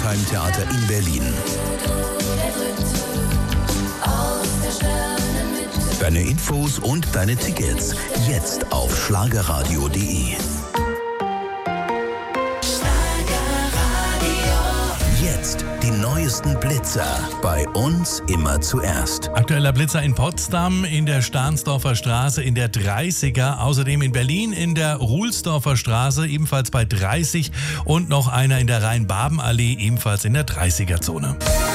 Primetime-Theater in Berlin. Deine Infos und deine Tickets jetzt auf schlagerradio.de. Jetzt die neuesten Blitzer. Bei uns immer zuerst. Aktueller Blitzer in Potsdam, in der Stahnsdorfer Straße, in der 30er. Außerdem in Berlin in der Ruhlsdorfer Straße, ebenfalls bei 30. Und noch einer in der Rhein-Baben-Allee, ebenfalls in der 30er-Zone.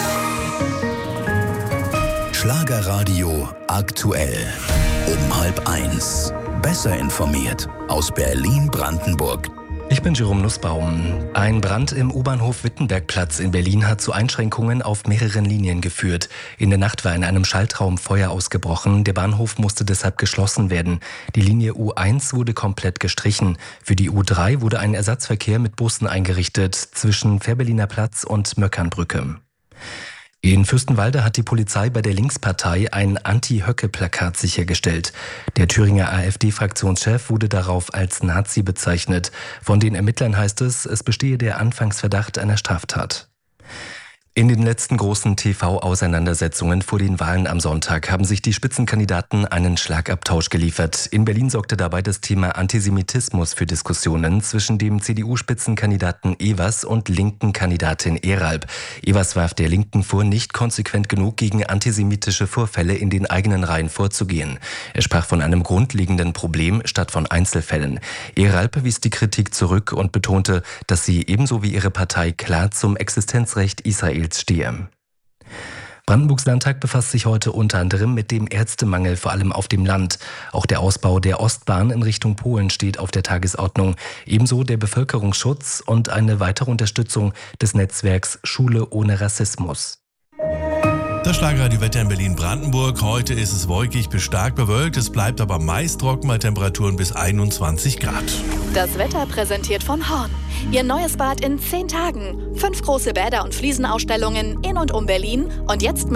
Schlagerradio aktuell. Um 12:30. Besser informiert aus Berlin-Brandenburg. Ich bin Jerome Nussbaum. Ein Brand im U-Bahnhof Wittenbergplatz in Berlin hat zu Einschränkungen auf mehreren Linien geführt. In der Nacht war in einem Schaltraum Feuer ausgebrochen. Der Bahnhof musste deshalb geschlossen werden. Die Linie U1 wurde komplett gestrichen. Für die U3 wurde ein Ersatzverkehr mit Bussen eingerichtet zwischen Fährberliner Platz und Möckernbrücke. In Fürstenwalde hat die Polizei bei der Linkspartei ein Anti-Höcke-Plakat sichergestellt. Der Thüringer AfD-Fraktionschef wurde darauf als Nazi bezeichnet. Von den Ermittlern heißt es bestehe der Anfangsverdacht einer Straftat. In den letzten großen TV-Auseinandersetzungen vor den Wahlen am Sonntag haben sich die Spitzenkandidaten einen Schlagabtausch geliefert. In Berlin sorgte dabei das Thema Antisemitismus für Diskussionen zwischen dem CDU-Spitzenkandidaten Evers und linken Kandidatin Eralb. Evers warf der Linken vor, nicht konsequent genug gegen antisemitische Vorfälle in den eigenen Reihen vorzugehen. Er sprach von einem grundlegenden Problem statt von Einzelfällen. Eralb wies die Kritik zurück und betonte, dass sie ebenso wie ihre Partei klar zum Existenzrecht Israels stehe. Brandenburgs Landtag befasst sich heute unter anderem mit dem Ärztemangel, vor allem auf dem Land. Auch der Ausbau der Ostbahn in Richtung Polen steht auf der Tagesordnung. Ebenso der Bevölkerungsschutz und eine weitere Unterstützung des Netzwerks Schule ohne Rassismus. Das Schlagerradio-Wetter in Berlin-Brandenburg. Heute ist es wolkig bis stark bewölkt. Es bleibt aber meist trocken bei Temperaturen bis 21 Grad. Das Wetter präsentiert von Horn. Ihr neues Bad in 10 Tagen. 5 große Bäder und Fliesenausstellungen in und um Berlin. Und jetzt